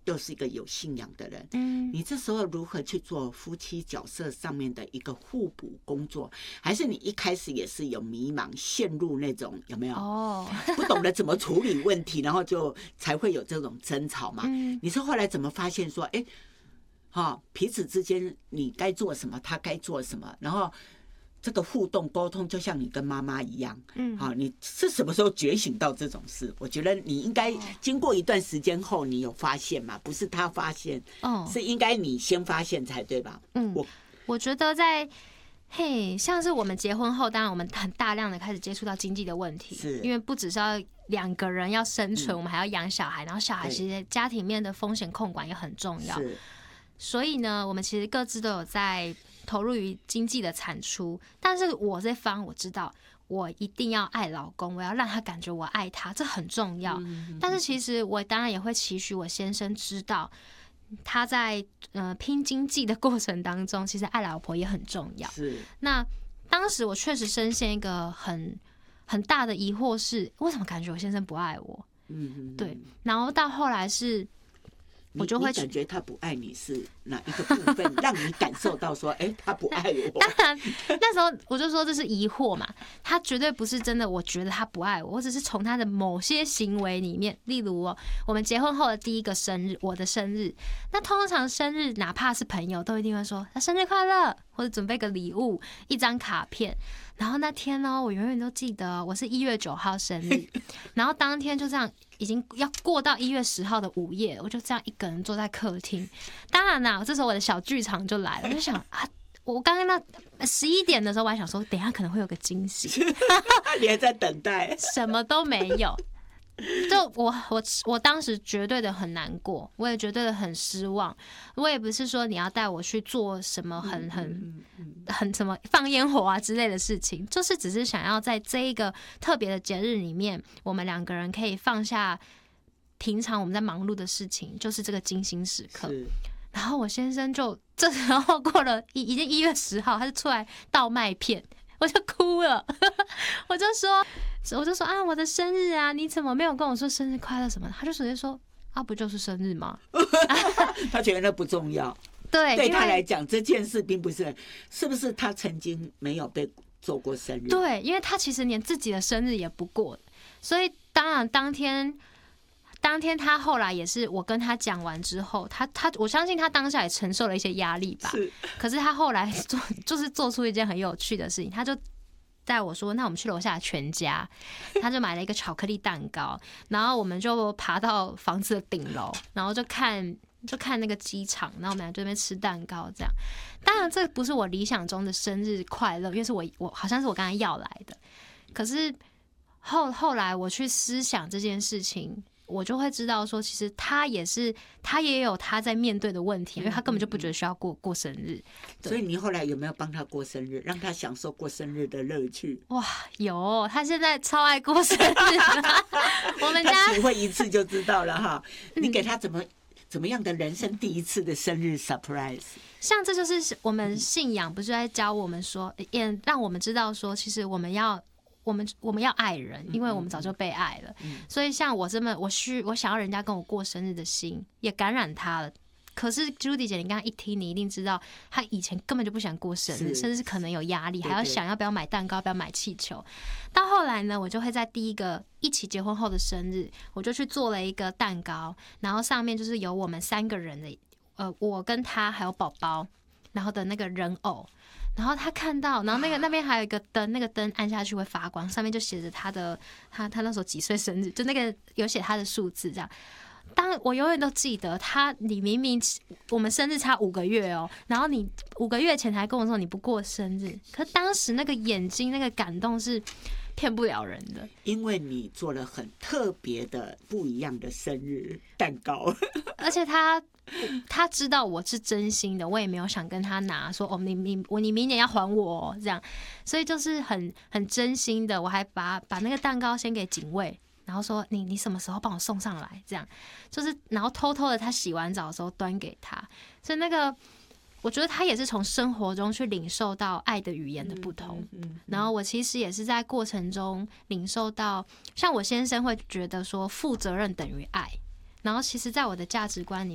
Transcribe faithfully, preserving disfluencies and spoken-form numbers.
又是一个有信仰的人， 嗯， 你这时候如何去做夫妻角色上面的一个互补工作？还是你一开始也是有迷茫，陷入那种有没有？ 哦， 不懂得怎么处理问题，然后就才会有这种争吵嘛？ 嗯， 你是后来怎么发现说，哎，哈，彼此之间你该做什么，他该做什么，然后这个互动沟通就像你跟妈妈一样，嗯，好，你是什么时候觉醒到这种事？我觉得你应该经过一段时间后，你有发现嘛？不是他发现，哦，是应该你先发现才对吧？ 嗯，我我觉得在嘿，像是我们结婚后，当然我们很大量的开始接触到经济的问题， 是因为不只是要两个人要生存，嗯，我们还要养小孩，然后小孩其实家庭面的风险控管也很重要，所以呢，我们其实各自都有在投入于经济的产出，但是我这方我知道，我一定要爱老公，我要让他感觉我爱他，这很重要。嗯，但是其实我当然也会期许我先生知道，他在呃拼经济的过程当中，其实爱老婆也很重要。 是。 那当时我确实深陷一个很很大的疑惑是，为什么感觉我先生不爱我？嗯，对。然后到后来是。我就会感觉他不爱你是哪一个部分让你感受到说，哎、欸，他不爱我？ 当然，那时候我就说这是疑惑嘛，他绝对不是真的，我觉得他不爱我，我只是从他的某些行为里面，例如哦，我们结婚后的第一个生日，我的生日，那通常生日哪怕是朋友都一定会说他生日快乐，或者准备个礼物，一张卡片。然后那天呢，我永远都记得，我是一月九号生日，然后当天就这样，已经要过到一月十号的午夜，我就这样一个人坐在客厅。当然啦，这时候我的小剧场就来了，我就想啊，我刚刚那十一点的时候，我还想说，等一下可能会有个惊喜， 你还在等待， 什么都没有。就我我我当时绝对的很难过，我也绝对的很失望。我也不是说你要带我去做什么很很很什么放烟火啊之类的事情，就是只是想要在这一个特别的节日里面，我们两个人可以放下平常我们在忙碌的事情，就是这个精心时刻。然后我先生就这时候过了已已经一月十号，他就出来倒麦片。我就哭了，我就说，我就说啊，我的生日啊，你怎么没有跟我说生日快乐什么的？他就直接说啊，不就是生日吗？ 他觉得那不重要。 对， 对他来讲，这件事并不是，是不是他曾经没有被做过生日？ 对，因为他其实连自己的生日也不过，所以当然当天。当天他后来也是我跟他讲完之后，他他我相信他当下也承受了一些压力吧。是。可是他后来做就是做出一件很有趣的事情，他就带我说：“那我们去楼下的全家。”他就买了一个巧克力蛋糕，然后我们就爬到房子的顶楼，然后就看就看那个机场，然后我们俩就在那边吃蛋糕这样。当然这不是我理想中的生日快乐，因为是我我好像是我刚才要来的。可是后后来我去思想这件事情。我就会知道说，其实他也是，他也有他在面对的问题，因为他根本就不觉得需要过过生日。 所以你后来有没有帮他过生日，让他享受过生日的乐趣？ 哇，有，他现在超爱过生日。我们家他体会一次就知道了哈。你给他怎么怎么样的人生第一次的生日 surprise？ 像这就是我们信仰，不是在教我们说，也让我们知道说，其实我们要。我们我们要爱人，因为我们早就被爱了，嗯、所以像我这么我需我想要人家跟我过生日的心，也感染他了。可是 Judy 姐，你刚刚一听，你一定知道，他以前根本就不想过生日，甚至是可能有压力，还要想要不要买蛋糕，要不要买气球。到后来呢，我就会在第一个一起结婚后的生日，我就去做了一个蛋糕，然后上面就是有我们三个人的，呃，我跟他还有宝宝，然后的那个人偶。然后他看到，然后那个那边还有一个灯，那个灯按下去会发光，上面就写着他的他他那时候几岁生日，就那个有写他的数字这样。当我永远都记得他，你明明我们生日差五个月哦，然后你五个月前才跟我说你不过生日，可当时那个眼睛那个感动是骗不了人的， 因为你做了很特别的不一样的生日蛋糕， 而且他。他知道我是真心的，我也没有想跟他拿说哦，你你我你明年要还我、哦、这样，所以就是很很真心的，我还把把那个蛋糕先给警卫，然后说你你什么时候帮我送上来，这样就是然后偷偷的他洗完澡的时候端给他，所以那个我觉得他也是从生活中去领受到爱的语言的不同，然后我其实也是在过程中领受到，像我先生会觉得说负责任等于爱。然后其实在我的价值观里